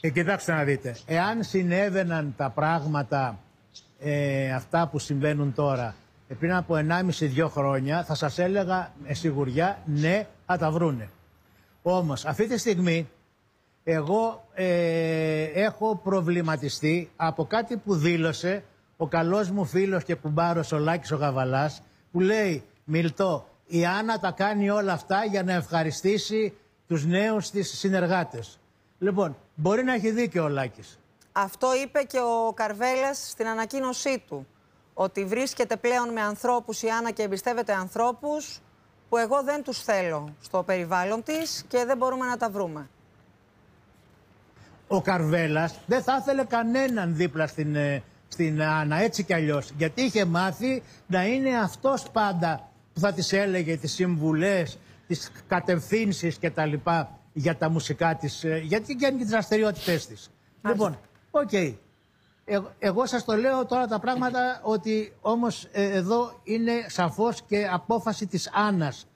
Κοιτάξτε να δείτε, εάν συνέβαιναν τα πράγματα αυτά που συμβαίνουν τώρα πριν από 1,5-2 χρόνια, θα σας έλεγα με σιγουριά ναι, θα τα βρούνε. Όμως αυτή τη στιγμή εγώ έχω προβληματιστεί από κάτι που δήλωσε ο καλός μου φίλος και κουμπάρος ο Λάκης ο Γαβαλάς, που λέει, Μιλτό, η Άννα τα κάνει όλα αυτά για να ευχαριστήσει τους νέους της συνεργάτες. Λοιπόν, μπορεί να έχει δίκιο ο Λάκης. Αυτό είπε και ο Καρβέλας στην ανακοίνωσή του. Ότι βρίσκεται πλέον με ανθρώπους η Άννα και εμπιστεύεται ανθρώπους που εγώ δεν τους θέλω στο περιβάλλον της και δεν μπορούμε να τα βρούμε. Ο Καρβέλας δεν θα ήθελε κανέναν δίπλα στην Άννα, έτσι κι αλλιώς. Γιατί είχε μάθει να είναι αυτός πάντα που θα της έλεγε τις συμβουλές, τις κατευθύνσεις και τα λοιπά για τα μουσικά της, γιατί και τις δραστηριότητές της. Λοιπόν, οκ. Εγώ σας το λέω τώρα τα πράγματα, ότι όμως εδώ είναι σαφώς και απόφαση της Άννας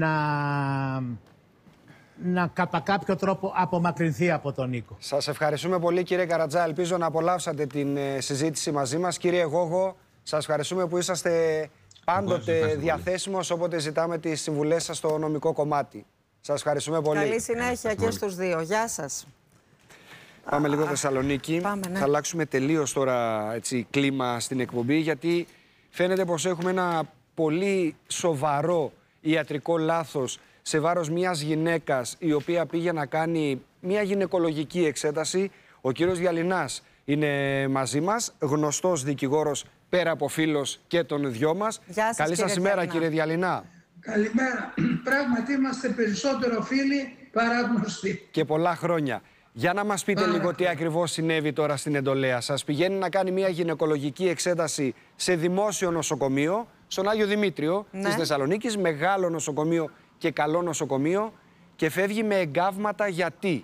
να κατά κάποιο τρόπο απομακρυνθεί από τον Νίκο. Σας ευχαριστούμε πολύ, κύριε Καρατζά. Ελπίζω να απολαύσατε την συζήτηση μαζί μας. Κύριε Γόγο, σας ευχαριστούμε που είσαστε πάντοτε διαθέσιμος όποτε ζητάμε τις συμβουλές σας στο νομικό κομμάτι. Σας ευχαριστούμε πολύ. Καλή συνέχεια και στους δύο. Γεια σας. Πάμε λίγο Θεσσαλονίκη. Ναι. Θα αλλάξουμε τελείως τώρα κλίμα στην εκπομπή, γιατί φαίνεται πως έχουμε ένα πολύ σοβαρό ιατρικό λάθος σε βάρος μιας γυναίκας η οποία πήγε να κάνει μια γυναικολογική εξέταση. Ο κύριος Διαλυνάς είναι μαζί μας, γνωστός δικηγόρος πέρα από φίλος και των δυο μας. Καλή σας ημέρα, κύριε Διαλυνά. Καλημέρα. Πράγματι είμαστε περισσότερο φίλοι παρά γνωστοί. Και πολλά χρόνια. Για να μας πείτε λίγο τι ακριβώς συνέβη τώρα στην Εντολέα σας. Πηγαίνει να κάνει μια γυναικολογική εξέταση σε δημόσιο νοσοκομείο, στον Άγιο Δημήτριο της Θεσσαλονίκης, μεγάλο νοσοκομείο και καλό νοσοκομείο, και φεύγει με εγκάβματα. Γιατί?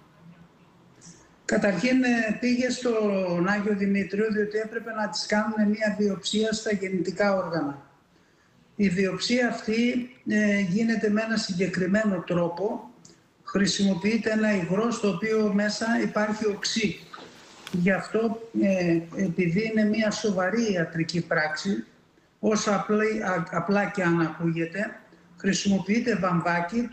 Καταρχήν πήγε στον Άγιο Δημήτριο διότι έπρεπε να της κάνουν μια βιοψία στα γεννητικά όργανα. Η βιοψία αυτή γίνεται με ένα συγκεκριμένο τρόπο. Χρησιμοποιείται ένα υγρό στο οποίο μέσα υπάρχει οξύ. Γι' αυτό, επειδή είναι μια σοβαρή ιατρική πράξη, όσο απλά και αν ακούγεται, χρησιμοποιείται βαμβάκι,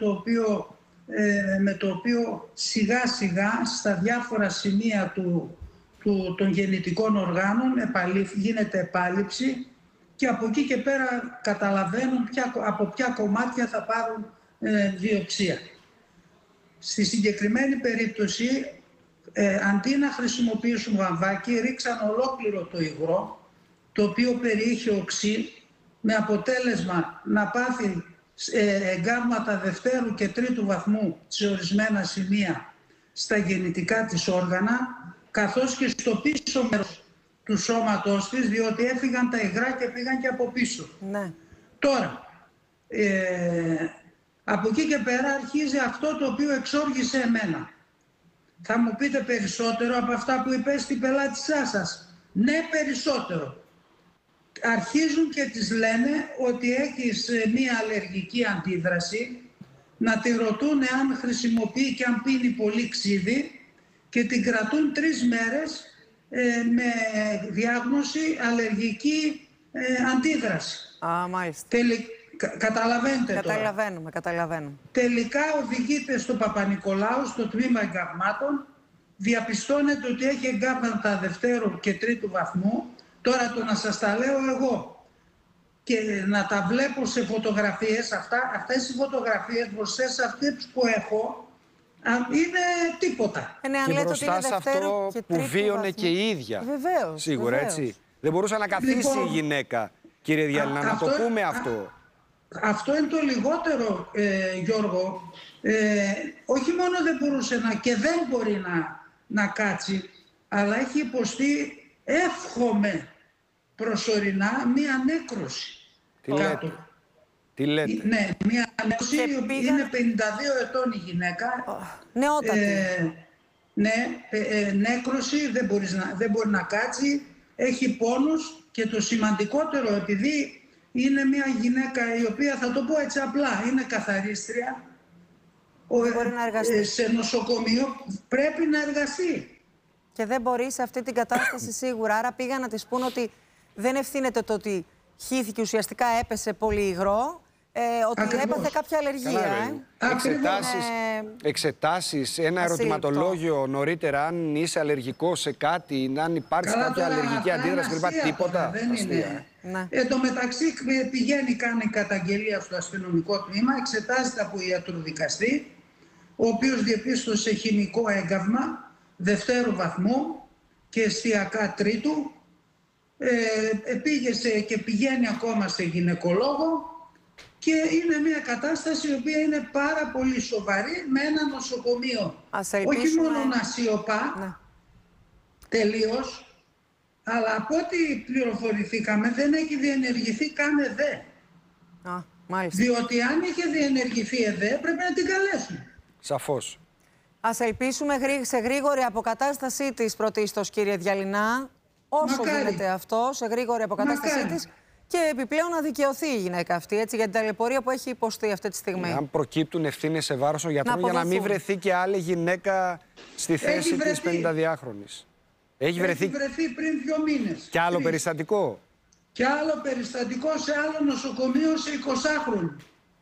με το οποίο σιγά σιγά στα διάφορα σημεία των γεννητικών οργάνων γίνεται επάλυψη και από εκεί και πέρα καταλαβαίνουν από ποια κομμάτια θα πάρουν βιοψία. Στη συγκεκριμένη περίπτωση, αντί να χρησιμοποιήσουν βαμβάκι, ρίξαν ολόκληρο το υγρό, το οποίο περιείχε οξύ, με αποτέλεσμα να πάθει εγκάβματα δευτέρου και τρίτου βαθμού σε ορισμένα σημεία στα γεννητικά της όργανα, καθώς και στο πίσω μέρος του σώματός της, διότι έφυγαν τα υγρά και πήγαν και από πίσω. Ναι. Τώρα, από εκεί και πέρα αρχίζει αυτό το οποίο εξόργησε εμένα. Θα μου πείτε περισσότερο από αυτά που είπε στην πελάτησά σας? Ναι, περισσότερο. Αρχίζουν και τις λένε ότι έχεις μία αλλεργική αντίδραση, να τη ρωτούν αν χρησιμοποιεί και αν πίνει πολύ ξύδι, και την κρατούν 3 μέρες με διάγνωση αλλεργική αντίδραση. Μάλιστα. Καταλαβαίνετε τώρα. Καταλαβαίνουμε. Τελικά οδηγείται στο Παπα-Νικολάου, στο τμήμα εγκαυμάτων, διαπιστώνεται ότι έχει εγκάβματα δευτέρου και τρίτου βαθμού. Τώρα το να σας τα λέω εγώ και να τα βλέπω σε φωτογραφίες, αυτές οι φωτογραφίες μπροστά σε αυτές που έχω, είναι τίποτα. Και μπροστά σε αυτό που βίωνε και η ίδια. Βεβαίως. Σίγουρα, βεβαίως. Έτσι. Δεν μπορούσε να καθίσει η γυναίκα, κύριε Διαλυνά, να το πούμε αυτό. Αυτό είναι το λιγότερο, Γιώργο. Όχι μόνο δεν μπορούσε και δεν μπορεί να κάτσει, αλλά έχει υποστεί, εύχομαι προσωρινά, μία νέκρωση. Τι λέτε? Ναι, μία νέκρωση. Είναι 52 ετών η γυναίκα. Νεότατη. Ναι, νέκρωση, δεν μπορεί να κάτσει, έχει πόνους, και το σημαντικότερο, επειδή είναι μια γυναίκα η οποία, θα το πω έτσι απλά, είναι καθαρίστρια, μπορεί να εργαστεί. σε νοσοκομείο πρέπει να εργαστεί. και δεν μπορεί σε αυτή την κατάσταση σίγουρα. Άρα πήγαν να της πούν ότι δεν ευθύνεται το ότι χύθηκε, ουσιαστικά έπεσε πολύ υγρό, ότι Ακριβώς. έπαθε κάποια αλλεργία. Εξετάσεις, ένα ερωτηματολόγιο νωρίτερα, αν είσαι αλλεργικός σε κάτι, αν υπάρχει κάποια αλλεργική αντίδραση κλπ. Τίποτα. Δεν είναι. Ναι. Εν τω μεταξύ πηγαίνει, κάνει καταγγελία στο αστυνομικό τμήμα, εξετάζεται από ιατροδικαστή, ο οποίος διεπίστωσε χημικό έγκαυμα δευτέρου βαθμού και εστιακά τρίτου. Πήγε και πηγαίνει ακόμα σε γυναικολόγο και είναι μια κατάσταση η οποία είναι πάρα πολύ σοβαρή, με ένα νοσοκομείο όχι μόνο να σιωπά, Ναι. τελείως, αλλά από ό,τι πληροφορηθήκαμε δεν έχει διενεργηθεί καν ΕΔΕ. Μάλιστα. Διότι αν είχε διενεργηθεί ΕΔΕ πρέπει να την καλέσουν. Σαφώς. Ας ελπίσουμε σε γρήγορη αποκατάστασή της πρωτίστως, κύριε Διαλυνά, όσο Μακάρι. γίνεται αυτό, σε γρήγορη αποκατάστασή Μακάρι. της, και επιπλέον να δικαιωθεί η γυναίκα αυτή, έτσι, για την ταλαιπωρία που έχει υποστεί αυτή τη στιγμή. Αν προκύπτουν ευθύνες σε βάρος των γιατρών, Να για να μην αποδοθούν. βρεθεί και άλλη γυναίκα στη θέση της 52χρονης. Έχει βρεθεί πριν 2 μήνες. και άλλο 3. περιστατικό. Και άλλο περιστατικό σε άλλο νοσοκομείο σε 20χρονο.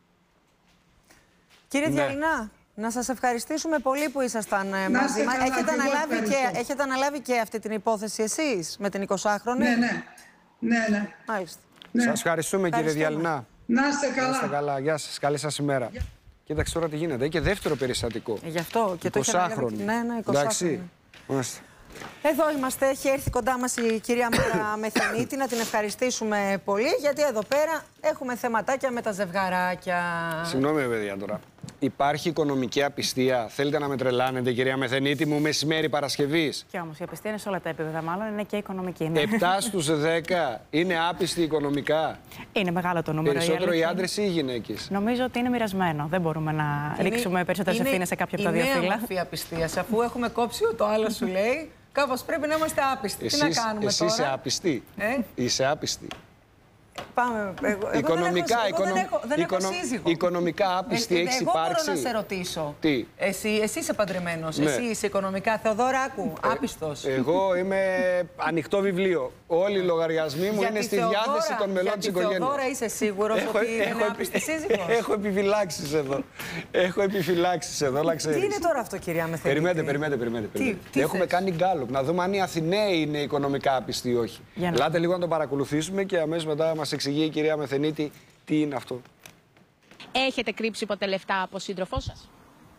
Κύριε Ναι. Διαλυνά, να σας ευχαριστήσουμε πολύ που ήσασταν μαζί είστε μας. καλά, Έχετε αναλάβει και αυτή την υπόθεση εσείς με την 20χρονη. Ναι. Μάλιστα. Ναι. Σας ευχαριστούμε, κύριε Ευχαριστούμε. Διαλυνά. Να είστε Να είστε καλά. καλά. Γεια σας. Καλή σας ημέρα. Κοίταξε τώρα τι γίνεται. Έχει και δεύτερο περιστατικό. Γι' αυτό και το είχε αναλάβει. 20χρονη. Ναι, 20χρονη. Εντάξει. Μάλιστα. Εδώ είμαστε. Έχει έρθει κοντά μας η κυρία Μάρα Μεθενίτη. Να την ευχαριστήσουμε πολύ, γιατί εδώ πέρα έχουμε θεματάκια με τα ζευγαράκια. Συγγνώμη, παιδιά, τώρα. Υπάρχει οικονομική απιστία. Θέλετε να με τρελάνετε, κυρία Μεθενίτη μου, μεσημέρι Παρασκευής. Και όμως η απιστία είναι σε όλα τα επίπεδα, μάλλον είναι και οικονομική. Ναι. 7 στους 10 είναι άπιστοι οικονομικά. Είναι μεγάλο το νούμερο. Περισσότερο οι αλήθεια άντρες ή οι γυναίκες? Νομίζω ότι είναι μοιρασμένο. Δεν μπορούμε να ρίξουμε περισσότερες ευθύνες σε κάποια από τα δύο Είναι η φύλλα. νέα μορφή απιστίας. Αφού έχουμε κόψει το άλλο σου λέει, κάπως πρέπει να είμαστε άπιστοι. Τι να κάνουμε εσύ τώρα. είσαι άπιστη. Είσαι άπιστη. Πάμε. Οικονομικά, δεν έχω σύζυγο. οικονομικά άπιστη έχεις υπάρξει? Εγώ μπορώ να σε ρωτήσω. Τι? Εσύ είσαι παντρεμένος. Ναι. Εσύ είσαι οικονομικά. Θεοδωράκου, άπιστος. Εγώ είμαι ανοιχτό βιβλίο. Όλοι οι λογαριασμοί μου είναι στη διάθεση των μελών της οικογένειας. Θεοδώρα είσαι σίγουρος ότι είναι άπιστη σύζυγος? Έχω επιφυλάξεις εδώ. Έχω επιφυλάξεις εδώ, να ξέρεις. Τι είναι τώρα αυτό, κυρία Μεθενίτη? Περιμένετε. Τι Έχουμε θες? κάνει γκάλωπ να δούμε αν οι Αθηναίοι είναι οικονομικά άπιστοι ή όχι. Για να Ελάτε λίγο να το παρακολουθήσουμε και αμέσως μετά μας εξηγεί η κυρία Μεθενίτη τι είναι αυτό. Έχετε κρύψει ποτέ λεφτά από σύντροφό σας?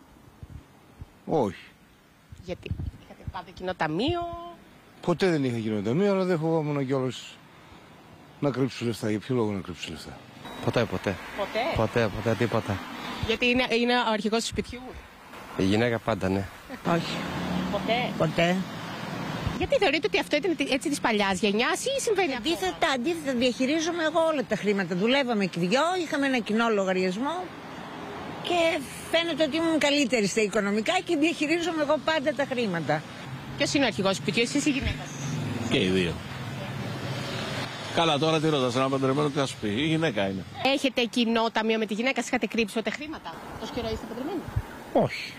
Όχι. Γιατί? Είχατε πάντα κοινό ταμείο? Ποτέ δεν είχα κοινοταμείο, αλλά δεν φοβόμουν κιόλας να κρύψω λεφτά. Για ποιο λόγο να κρύψω λεφτά? Ποτέ. Ποτέ? Ποτέ τίποτα. Γιατί είναι ο αρχηγός του σπιτιού? Η γυναίκα πάντα, ναι. Όχι, Ποτέ? ποτέ. Γιατί θεωρείτε ότι αυτό ήταν έτσι της παλιάς γενιάς ή συμβαίνει αυτό? Αντίθετα, διαχειρίζομαι εγώ όλα τα χρήματα. Δουλεύαμε και δυο, είχαμε ένα κοινό λογαριασμό και φαίνεται ότι ήμουν καλύτερη στα οικονομικά και διαχειρίζομαι εγώ πάντα τα χρήματα. Ποιος είναι ο αρχηγός του σπιτιού, εσείς ή η γυναίκα? Και οι δύο. Καλά, τώρα τι ρωτάς, ένα παντρεμένο τι θα σου πει? Η γυναίκα είναι. Έχετε κοινό ταμείο με τη γυναίκα, σας είχατε κρύψει ποτέ χρήματα? Τόσο καιρό είστε παντρεμένοι? Όχι.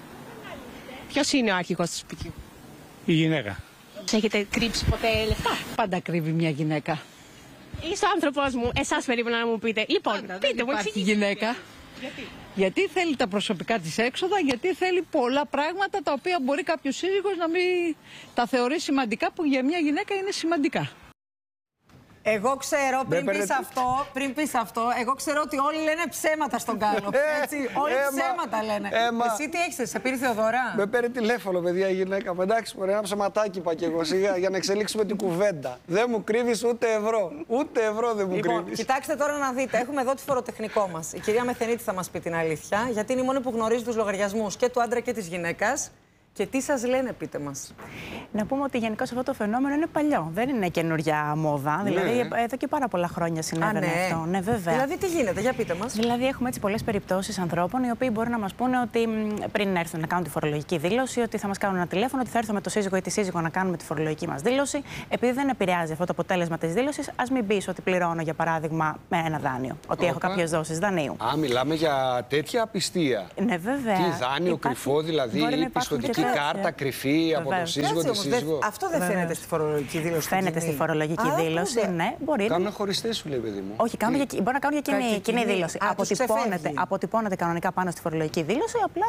Ποιος είναι ο αρχηγός του σπιτιού? Η γυναίκα. Σας έχετε κρύψει ποτέ λεφτά? Πάντα κρύβει μια γυναίκα. Είσαι ο άνθρωπός μου, εσάς περίμενα να μου πείτε. Λοιπόν, πείτε μου, Υπάρχει εξηγήστε. γυναίκα. Γιατί θέλει τα προσωπικά της έξοδα, γιατί θέλει πολλά πράγματα τα οποία μπορεί κάποιος σύζυγος να μην τα θεωρεί σημαντικά, που για μια γυναίκα είναι σημαντικά. Εγώ ξέρω, πριν πεις αυτό, εγώ ξέρω ότι όλοι λένε ψέματα στον γκάλωπ. Έτσι, όλοι ψέματα λένε. Εσύ τι έχεις, σε πήρε η Θεοδωρά? Με παίρνει τηλέφωνο, παιδιά, η γυναίκα. Εντάξει, μωρέ, ένα ψεματάκι είπα και εγώ σιγά για να εξελίξουμε την κουβέντα. Δεν μου κρύβεις ούτε ευρώ. Ούτε ευρώ δεν μου Λοιπόν, κρύβεις. κοιτάξτε τώρα να δείτε. Έχουμε εδώ τη φοροτεχνικό μας. Η κυρία Μεθενίτη θα μας πει την αλήθεια, γιατί είναι η μόνη που γνωρίζει τους λογαριασμούς και του άντρα και της γυναίκας. Και τι σας λένε, πείτε μας. Να πούμε ότι γενικώς αυτό το φαινόμενο είναι παλιό. Δεν είναι καινούργια μόδα. Ναι. Δηλαδή, εδώ και πάρα πολλά χρόνια συνέβαινε αυτό. Ναι, βέβαια. Δηλαδή, τι γίνεται, για πείτε μας. Δηλαδή, έχουμε έτσι πολλές περιπτώσεις ανθρώπων οι οποίοι μπορεί να μας πούνε ότι πριν έρθουν να κάνουν τη φορολογική δήλωση, ότι θα μας κάνουν ένα τηλέφωνο, ότι θα έρθω με το σύζυγο ή τη σύζυγο να κάνουμε τη φορολογική μας δήλωση. Επειδή δεν επηρεάζει αυτό το αποτέλεσμα της δήλωσης, ας μην πεις ότι πληρώνω, για παράδειγμα, με ένα δάνειο. Ότι έχω κάποιες δόσεις δανείου. Α, μιλάμε για τέτοια απιστία. Ναι, βέβαια. Τι δάνειο, κρυφό δηλαδή, ή πιστωτική Χρεωστική κάρτα, κρυφή από τον σύζυγο, τη σύζυγο. Αυτό δεν φαίνεται στη φορολογική δήλωση. Φαίνεται στη φορολογική δήλωση, ναι. Μπορεί. Κάνουν χωριστές, σου λέει, παιδί μου. Όχι, μπορεί να κάνουν για κοινή δήλωση. Αποτυπώνεται κανονικά πάνω στη φορολογική δήλωση, απλά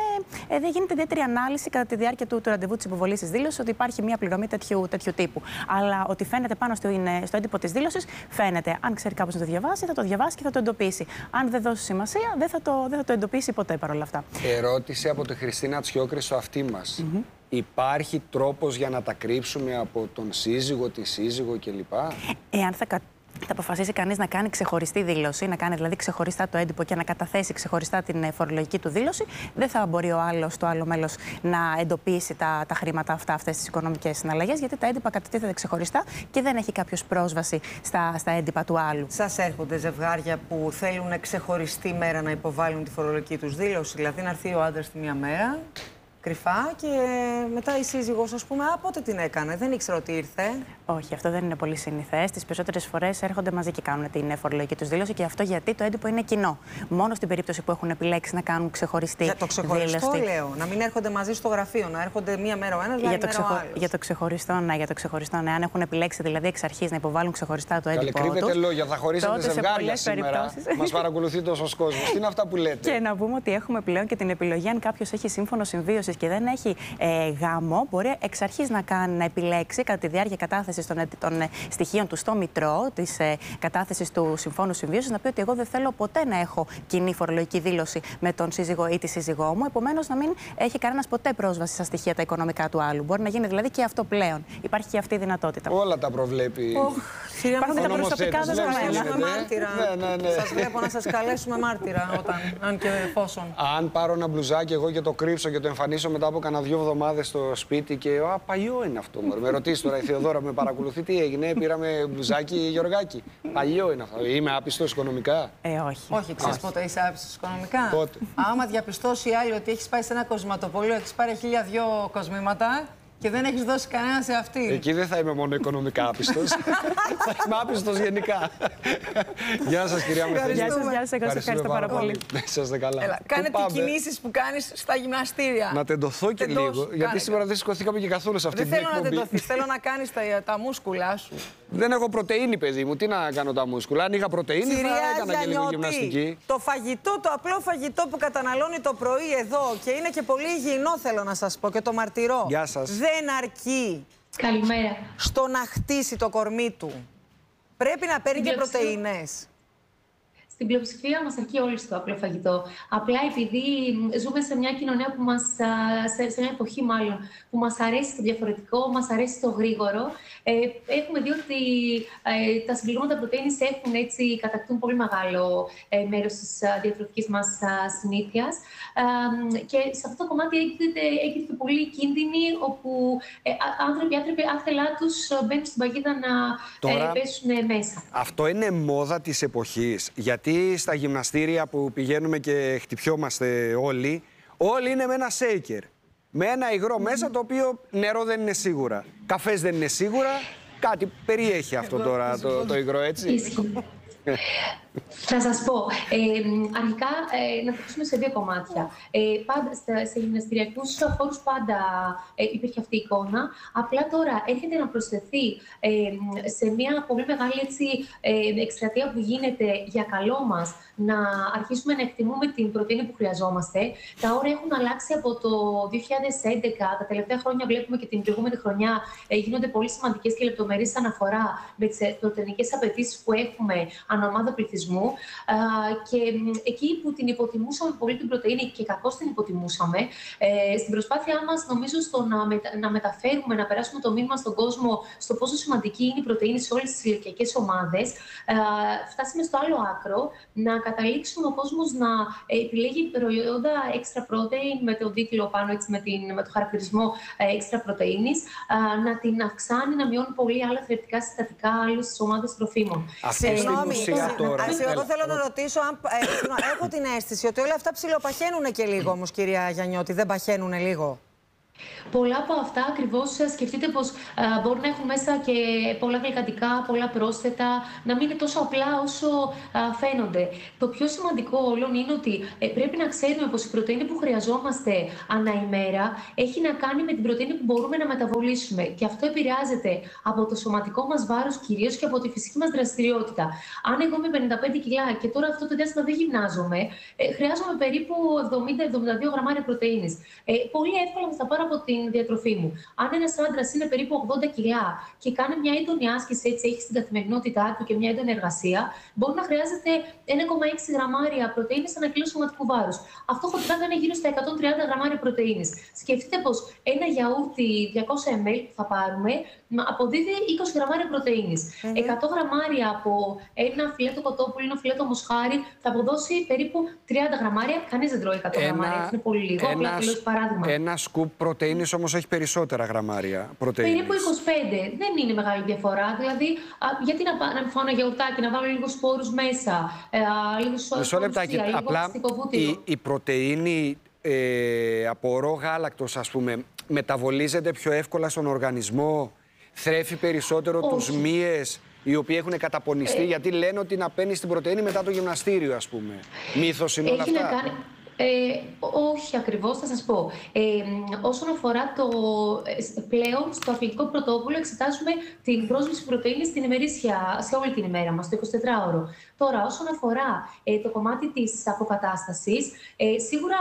δεν γίνεται ιδιαίτερη ανάλυση κατά τη διάρκεια του ραντεβού της υποβολής της δήλωσης ότι υπάρχει μια πληρωμή τέτοιου τύπου. Αλλά ότι φαίνεται πάνω στο έντυπο της δήλωσης, φαίνεται. Αν ξέρει κάποιος να το διαβάσει, θα το διαβάσει και θα το εντοπίσει. Αν δεν δώσει σημασία, δεν θα το εντοπίσει ποτέ παρόλα αυτά. Ερώτηση από τη Χριστίνα Τσιόκρη στο αυτί μας. Υπάρχει τρόπος για να τα κρύψουμε από τον σύζυγο, τη σύζυγο κλπ? Εάν θα αποφασίσει κανείς να κάνει ξεχωριστή δήλωση, να κάνει δηλαδή ξεχωριστά το έντυπο και να καταθέσει ξεχωριστά την φορολογική του δήλωση, δεν θα μπορεί το άλλο μέλος να εντοπίσει τα χρήματα αυτά, αυτές τις οικονομικές συναλλαγές, γιατί τα έντυπα κατατίθεται ξεχωριστά και δεν έχει κάποιος πρόσβαση στα έντυπα του άλλου. Σας έρχονται ζευγάρια που θέλουν ξεχωριστή μέρα να υποβάλουν τη φορολογική τους δήλωση, δηλαδή να έρθει ο άντρας τη μία μέρα, κρυφά, και μετά η σύζυγος, ας πούμε, πότε την έκανε, δεν ήξερα ότι ήρθε. Όχι, αυτό δεν είναι πολύ συνηθές. Τις περισσότερες φορές έρχονται μαζί και κάνουν την φορολογική τους δήλωση, και αυτό γιατί το έντυπο είναι κοινό. Μόνο στην περίπτωση που έχουν επιλέξει να κάνουν ξεχωριστή δήλωση. Για το ξεχωριστό, λέω. Να μην έρχονται μαζί στο γραφείο, να έρχονται μία μέρα ο ένας, μία μέρα ο άλλος. Για το ξεχωριστό, ναι. Αν έχουν επιλέξει δηλαδή εξ αρχής να υποβάλουν ξεχωριστά το έντυπο. Κρύβετε λόγια, θα χωρίσετε ζευγάρια σήμερα. Μας παρακολουθεί τόσος κόσμος. Τι είναι αυτά που λέτε? Και να πούμε ότι έχουμε πλέον και την επιλογή, αν κάποιος έχει σύμφωνο συμβίωσης και δεν έχει γάμο, μπορεί εξ αρχής να επιλέξει κατά τη διάρκεια κατάθεσης των στοιχείων του στο Μητρό, της κατάθεσης του Συμφώνου Συμβίωσης, να πει ότι εγώ δεν θέλω ποτέ να έχω κοινή φορολογική δήλωση με τον σύζυγο ή τη σύζυγό μου. Επομένως, να μην έχει κανένας ποτέ πρόσβαση στα στοιχεία τα οικονομικά του άλλου. Μπορεί να γίνει δηλαδή και αυτό πλέον. Υπάρχει και αυτή η δυνατότητα. Όλα τα προβλέπει. Υπάρχουν τα προσωπικά δεδομένα. Σας βλέπω να σας καλέσουμε μάρτυρα, αν και εφόσον. Αν πάρω ένα μπλουζάκι εγώ και το κρύψω και το εμφανίσω μετά από κανένα 2 εβδομάδες στο σπίτι και παλιό είναι αυτό. Με ρωτήσει τώρα η Θεοδόρα, με παρακολουθεί, τι έγινε, πήραμε μπλουζάκι Γιωργάκη. Παλιό είναι αυτό. Είμαι άπιστος οικονομικά? Όχι. Όχι, ξέρεις πότε είσαι άπιστος οικονομικά? Πότε? Άμα διαπιστώσει η άλλη ότι έχεις πάει σε ένα κοσματοπολείο, έχεις πάρει 1002 κοσμήματα και δεν έχεις δώσει κανένα σε αυτή. Εκεί δεν θα είμαι μόνο οικονομικά άπιστος. Θα είμαι άπιστος γενικά. Γεια σας, κυρία Μεθένη. Γεια σας, εγώ σας ευχαριστώ πάρα πολύ. Είσαστε καλά. Κάνε τις κινήσεις που κάνεις στα γυμναστήρια. Να τεντωθώ και λίγο, γιατί σήμερα δεν σηκωθήκαμε και καθόλου σε αυτή την εκπομπή. Δεν θέλω να τεντωθείς, θέλω να κάνεις τα μούσκουλα σου. Δεν έχω πρωτεΐνη, παιδί μου. Τι να κάνω τα μούσκουλα? Αν είχα πρωτεΐνη, θα έκανα και λίγο γυμναστική. Το φαγητό, το απλό φαγητό που καταναλώνει το πρωί εδώ και είναι και πολύ υγιεινό, θέλω να σας πω, και το μαρτυρώ. Γεια σας. Δεν αρκεί. Καλημέρα. Στο να χτίσει το κορμί του. Πρέπει να παίρνει και πρωτεΐνες. Στην πλειοψηφία μας αρκεί όλοι στο απλό φαγητό. Απλά επειδή ζούμε σε μια κοινωνία που σε μια εποχή μάλλον, που μας αρέσει το διαφορετικό, μας αρέσει το γρήγορο, έχουμε δει ότι τα συμπληρώματα πρωτεΐνης κατακτούν πολύ μεγάλο μέρος της διατροφικής μας συνήθειας. Και σε αυτό το κομμάτι έχετε και πολλοί κίνδυνοι, όπου άνθρωποι άθελά τους μπαίνουν στην παγίδα να πέσουν μέσα. Αυτό είναι μόδα της εποχής. Γιατί στα γυμναστήρια που πηγαίνουμε και χτυπιόμαστε όλοι είναι με ένα σέικερ. Με ένα υγρό μέσα, το οποίο νερό δεν είναι σίγουρα. Καφές δεν είναι σίγουρα. Κάτι περιέχει αυτό τώρα το υγρό, έτσι. Θα σας πω, αρχικά να το χτίσουμε σε 2 κομμάτια. Πάντα σε γυμναστηριακούς χώρους πάντα υπήρχε αυτή η εικόνα. Απλά τώρα έρχεται να προσθεθεί σε μια πολύ μεγάλη εκστρατεία που γίνεται για καλό μας, να αρχίσουμε να εκτιμούμε την πρωτεΐνη που χρειαζόμαστε. Τα όρια έχουν αλλάξει από το 2011. Τα τελευταία χρόνια βλέπουμε και την προηγούμενη χρονιά γίνονται πολύ σημαντικές και λεπτομερείς αναφορά με τις πρωτεϊνικές απαιτήσεις που έχουμε ανά ομάδα πληθυσμού. Και εκεί που την υποτιμούσαμε πολύ την πρωτεΐνη, και κακώς την υποτιμούσαμε, στην προσπάθειά μας, νομίζω, στο να μεταφέρουμε, να περάσουμε το μήνυμα στον κόσμο στο πόσο σημαντική είναι η πρωτεΐνη σε όλες τις ηλικιακές ομάδες, φτάσαμε στο άλλο άκρο, να καταλήξουμε ο κόσμος να επιλέγει προϊόντα extra protein με τον τίτλο πάνω, με το χαρακτηρισμό extra πρωτεΐνης, να την αυξάνει, να μειώνει πολύ άλλα θρεπτικά συστατικά, άλλες ομάδες τροφίμων. Εγώ θέλω να ρωτήσω, έχω την αίσθηση ότι όλα αυτά ψιλοπαχαίνουνε και λίγο όμως, κυρία Γιαννιώτη, δεν παχαίνουνε λίγο? Πολλά από αυτά ακριβώς σκεφτείτε πως μπορούν να έχουν μέσα και πολλά γλυκαντικά, πολλά πρόσθετα, να μην είναι τόσο απλά όσο φαίνονται. Το πιο σημαντικό όλων είναι ότι πρέπει να ξέρουμε πως η πρωτεΐνη που χρειαζόμαστε ανά ημέρα έχει να κάνει με την πρωτεΐνη που μπορούμε να μεταβολήσουμε. Και αυτό επηρεάζεται από το σωματικό μας βάρος κυρίως και από τη φυσική μας δραστηριότητα. Αν εγώ είμαι 55 κιλά και τώρα αυτό το διάστημα δεν γυμνάζομαι, χρειάζομαι περίπου 70-72 γραμμάρια πρωτεΐνης. Πολύ εύκολα θα πάρω από την διατροφή μου. Αν ένας άντρας είναι περίπου 80 κιλά και κάνει μια έντονη άσκηση, έτσι έχει στην καθημερινότητά του και μια έντονη εργασία, μπορεί να χρειάζεται 1,6 γραμμάρια πρωτεΐνης ανά κιλό σωματικού βάρους. Αυτό χοντρά θα είναι γύρω στα 130 γραμμάρια πρωτεΐνης. Σκεφτείτε πως ένα γιαούρτι 200 ml που θα πάρουμε αποδίδει 20 γραμμάρια πρωτεΐνης. 100 γραμμάρια από ένα φιλέτο κοτόπουλο, ένα φιλέτο μοσχάρι θα αποδώσει περίπου 30 γραμμάρια. Κανείς δεν τρώει 100 γραμμάρια, είναι πολύ λίγο. Απλά το λέω παράδειγμα. Ένα σκουπ πρωτεΐνης όμως έχει περισσότερα γραμμάρια πρωτεΐνης. Περίπου 25. Δεν είναι μεγάλη διαφορά. Δηλαδή, γιατί να φάω ένα γιαουρτάκι, να βάλω λίγους σπόρους μέσα, λίγους λεπτάκι. Απλά η πρωτεΐνη από ρο γάλακτος, ας πούμε, μεταβολίζεται πιο εύκολα στον οργανισμό, θρέφει περισσότερο τους μύες οι οποίοι έχουν καταπονηστεί, γιατί λένε ότι να παίρνεις την πρωτεΐνη μετά το γυμναστήριο, ας πούμε. Μύθος είναι όλα αυτά? Όχι ακριβώς, θα σας πω. Όσον αφορά πλέον στο αθλητικό πρωτόκολλο εξετάζουμε την πρόσληψη πρωτεΐνης στην ημερήσια, σε όλη την ημέρα μας, το 24ωρο. Τώρα, όσον αφορά το κομμάτι της αποκατάστασης, σίγουρα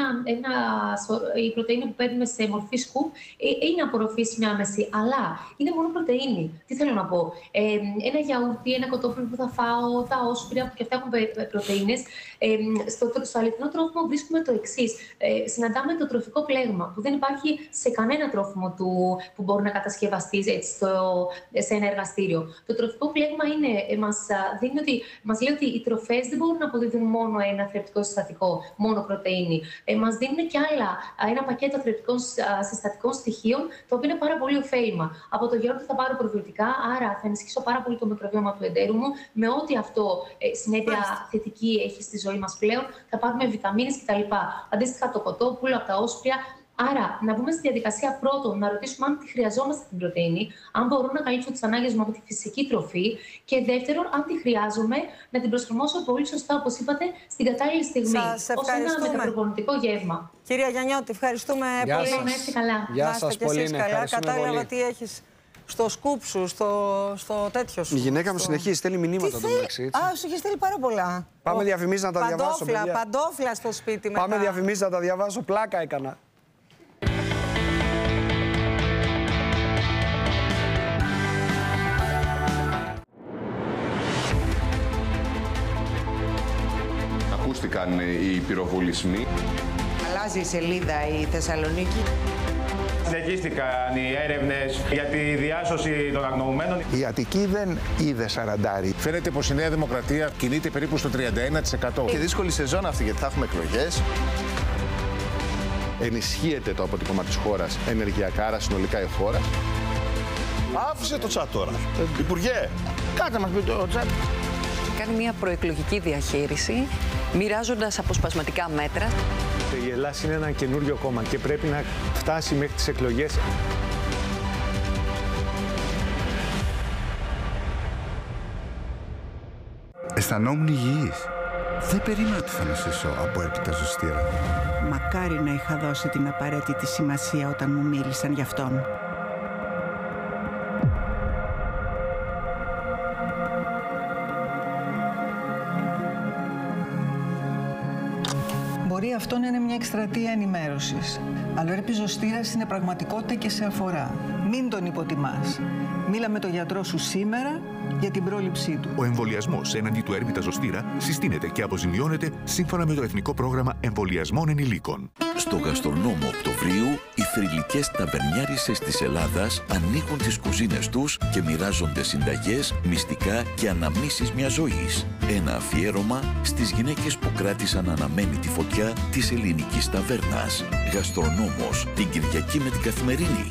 η πρωτεΐνη που παίρνουμε σε μορφή σκουπ είναι απορροφήσιμη άμεση, αλλά είναι μόνο πρωτεΐνη. Τι θέλω να πω? Ένα γιαούρτι, ένα κοτόπουλο που θα φάω, τα όσπρια που και αυτά έχουν πρωτεΐνες. Στο αληθινό τρόφιμο βρίσκουμε το εξής. Συναντάμε το τροφικό πλέγμα, που δεν υπάρχει σε κανένα τρόφιμο που μπορεί να κατασκευαστεί έτσι, σε ένα εργαστήριο. Το τροφικό πλέγμα μας λέει ότι οι τροφές δεν μπορούν να αποδίδουν μόνο ένα θρεπτικό συστατικό, μόνο πρωτεΐνη. Μας δίνουν και άλλα, ένα πακέτο θρεπτικών συστατικών στοιχείων, το οποίο είναι πάρα πολύ ωφέλιμα. Από το γιαούρτι θα πάρω προβιωτικά, άρα θα ενισχύσω πάρα πολύ το μικροβιώμα του εντέρου μου, με ό,τι αυτό συνέπεια θετική έχει στη ζωή μας πλέον. Θα πάρουμε βιταμίνες κτλ. Αντίστοιχα το κοτόπουλο, από τα όσπρια. Άρα, να μπούμε στη διαδικασία πρώτον, να ρωτήσουμε αν τη χρειαζόμαστε την πρωτεΐνη, αν μπορώ να καλύψω τις ανάγκες μου από τη φυσική τροφή. Και δεύτερον, αν τη χρειάζομαι, να την προσαρμόσω πολύ σωστά, όπως είπατε, στην κατάλληλη στιγμή. Ως ένα μεταπροπονητικό γεύμα. Κυρία Γιαννιώτη, ευχαριστούμε πολύ. Να είστε καλά. Γεια σας, Πολύνα. Κατάλαβα τι έχεις στο σκουπ σου, στο τέτοιο σου. Η γυναίκα μου συνεχίζει, στέλνει μηνύματα εδώ μεταξύ. Σου έχει στείλει πάρα πολλά. Πάμε διαφημίσεις να τα διαβάσω. Παντόφλα στο σπίτι μετά. Πάμε διαφημίσεις να τα διαβάσω. Πλάκα έκανα. Ακούστηκαν οι πυροβολισμοί. Αλλάζει η σελίδα η Θεσσαλονίκη. Συνεχίστηκαν οι έρευνες για τη διάσωση των αγνοωμένων. Η Αττική δεν είδε σαραντάρι. Φαίνεται πως η Νέα Δημοκρατία κινείται περίπου στο 31%. Και δύσκολη σεζόν αυτή, γιατί θα έχουμε εκλογές. Ενισχύεται το αποτύπωμα της χώρας ενεργειακά, άρα συνολικά η χώρα. Άφησε το τσάτ τώρα. Υπουργέ, κάτσε μας πει το τσάτ. Κάνει μια προεκλογική διαχείριση, μοιράζοντας αποσπασματικά μέτρα. Η Ελλάδα είναι ένα καινούριο κόμμα και πρέπει να φτάσει μέχρι τις εκλογές. Αισθανόμουν υγιής. Δεν περίμενα ότι θα νοσήσω από έρπιτα ζωστήρα. Μακάρι να είχα δώσει την απαραίτητη σημασία όταν μου μίλησαν γι' αυτόν. Μπορεί αυτό να είναι μια εκστρατεία ενημέρωσης, αλλά ο έρπης ζωστήρας είναι πραγματικότητα και σε αφορά. Μην τον υποτιμάς. Μίλα με τον γιατρό σου σήμερα για την πρόληψή του. Ο εμβολιασμός έναντι του έρπιτα ζωστήρα συστήνεται και αποζημιώνεται σύμφωνα με το Εθνικό Πρόγραμμα Εμβολιασμών Ενηλίκων. Στο γαστρονόμο Οκτωβρίου, οι θρυλικές ταβερνιάρισες της Ελλάδας ανοίγουν τις κουζίνες τους και μοιράζονται συνταγές, μυστικά και αναμνήσεις μιας ζωής. Ένα αφιέρωμα στις γυναίκες που κράτησαν αναμένη τη φωτιά της ελληνικής ταβέρνας. Γαστρονόμος, την Κυριακή με την Καθημερινή.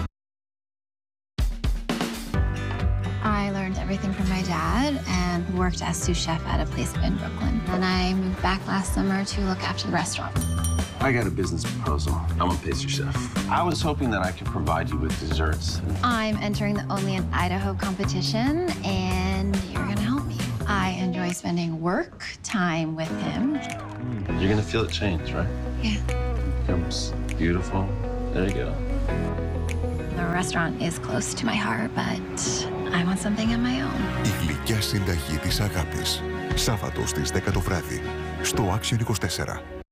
I learned everything from my dad and worked as sous chef at a place in Brooklyn. Then I moved back last summer to look after the restaurant. I got a business proposal. I'm a pastry chef. I was hoping that I could provide you with desserts. I'm entering the Only in Idaho competition, and you're gonna help me. I enjoy spending work time with him. You're gonna feel it change, right? Yeah. Becomes beautiful. There you go. The restaurant is close to my heart, but I want something of my own. Η γλυκιά συνταγή της αγάπης. Σάββατο στις 10 το βράδυ, στο Action 24.